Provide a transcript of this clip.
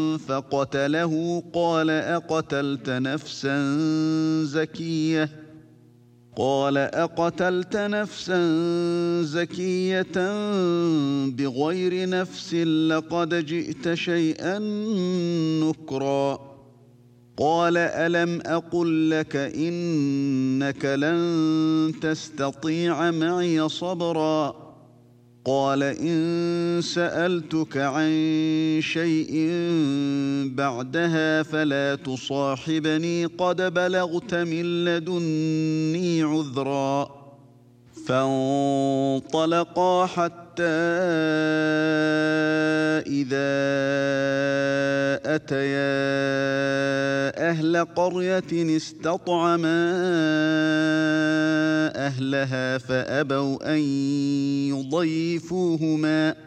فقتله قال أقتلت نفسا زكية بغير نفس لقد جئت شيئا نكرا. قال ألم أقل لك إنك لن تستطيع معي صبرا. قال إن سألتك عن شيء بعدها فلا تصاحبني قد بلغت من لدني عذرا. فانطلقا حتى إذا أتيا أهل قرية استطعما أهلها فأبوا أن